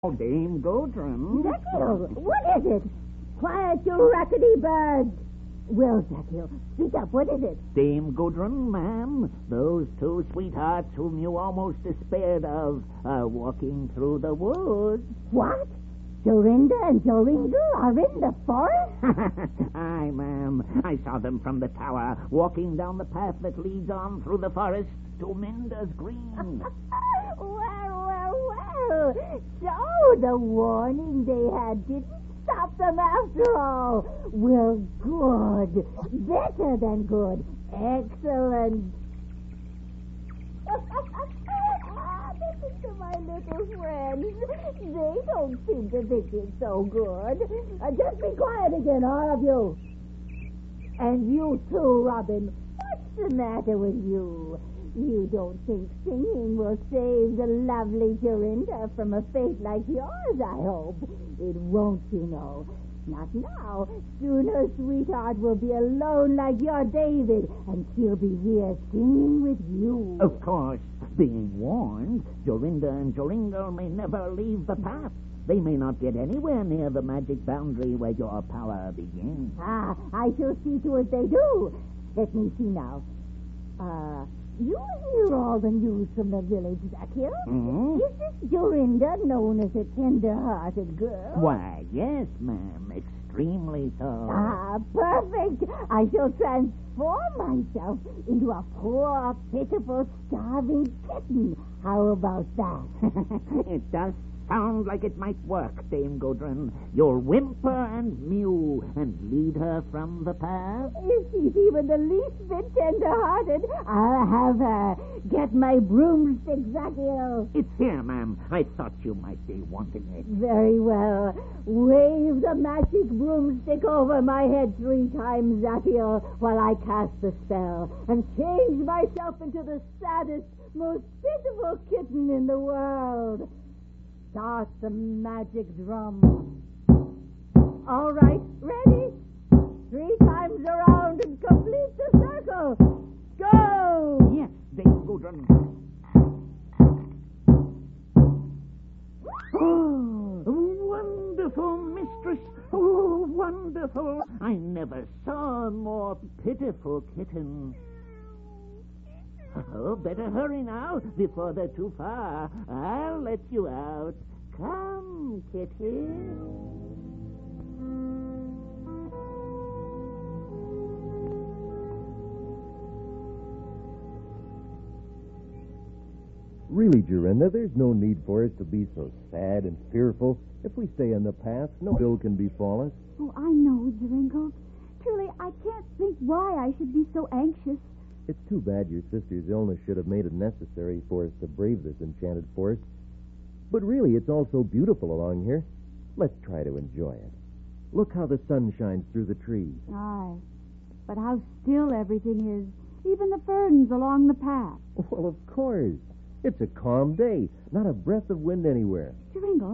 Oh, Dame Gudrun. Zaccheo, what is it? Quiet, you rackety bird. Well, Zaccheo, speak up. What is it? Dame Gudrun, ma'am, those two sweethearts whom you almost despaired of are walking through the woods. What? Jorinda and Joringel are in the forest? Aye, ma'am. I saw them from the tower, walking down the path that leads on through the forest to Minda's Green. Well. So the warning they had didn't stop them after all. Well, good. Better than good. Excellent. Listen to my little friends. They don't seem to think it's so good. Just be quiet again, all of you. And you too, Robin. What's the matter with you? You don't think singing will save the lovely Jorinda from a fate like yours, I hope. It won't, you know. Not now. Soon her sweetheart will be alone like your David, and she'll be here singing with you. Of course, being warned, Jorinda and Joringel may never leave the path. They may not get anywhere near the magic boundary where your power begins. I shall see to it they do. Let me see now. You hear all the news from the village, Zaccheo? Mm-hmm. Is this Jorinda known as a tender-hearted girl? Why, yes, ma'am. Extremely so. Perfect. I shall transform myself into a poor, pitiful, starving kitten. How about that? It does sound like it might work, Dame Gudrun. You'll whimper and mew and lead her from the path. If she's even the least bit tender-hearted, I'll have her. Get my broomstick, Zaccheo. It's here, ma'am. I thought you might be wanting it. Very well. Wave the magic broomstick over my head 3 times, Zaccheo, while I cast the spell and change myself into the saddest, most pitiful kitten in the world. Start the magic drum. All right, ready? 3 times around and complete the circle. Go! Yes, Dame Gudrun. Oh, wonderful, mistress. Oh, wonderful. I never saw a more pitiful kitten. Oh, better hurry now, before they're too far. I'll let you out. Come, kitty. Really, Jorinda, there's no need for us to be so sad and fearful. If we stay on the path, no ill can befall us. Oh, I know, Joringel. Truly, I can't think why I should be so anxious. It's too bad your sister's illness should have made it necessary for us to brave this enchanted forest. But really, it's all so beautiful along here. Let's try to enjoy it. Look how the sun shines through the trees. Aye, but how still everything is. Even the ferns along the path. Well, of course. It's a calm day. Not a breath of wind anywhere. Joringel,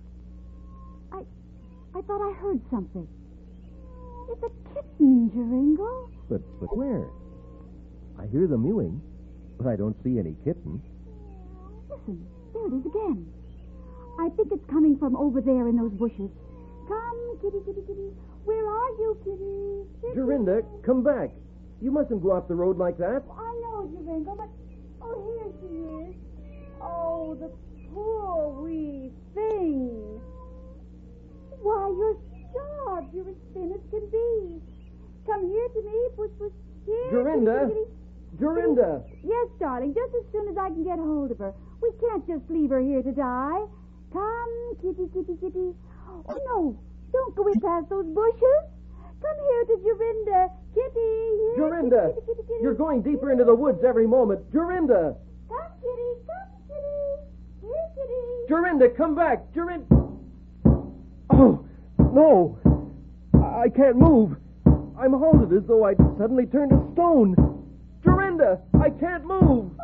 I thought I heard something. It's a kitten, Joringel. But where? I hear the mewing, but I don't see any kitten. Listen, there it is again. I think it's coming from over there in those bushes. Come, kitty, kitty, kitty. Where are you, kitty? Jorinda, come back. You mustn't go off the road like that. I know, Joringel, but... Oh, here she is. Oh, the poor wee thing. Why, you're starved. You're as thin as can be. Come here to me, puss, puss. Here, Jorinda! kitty, kitty. Jorinda! Yes, darling, just as soon as I can get hold of her. We can't just leave her here to die. Come, kitty, kitty, kitty. Oh, no, don't go in past those bushes. Come here to Jorinda. Kitty, here. Jorinda! Kitty, kitty, kitty. You're going deeper into the woods every moment. Jorinda! Come, kitty, come, kitty. Here, kitty. Jorinda, come back! Jorinda! Oh, no. I can't move. I'm halted as though I'd suddenly turned to stone. Jorinda, I can't move.